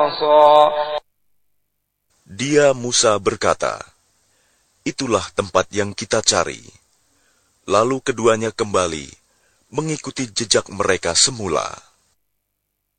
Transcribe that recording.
Dia Musa berkata, "Itulah tempat yang kita cari." Lalu keduanya kembali mengikuti jejak mereka semula.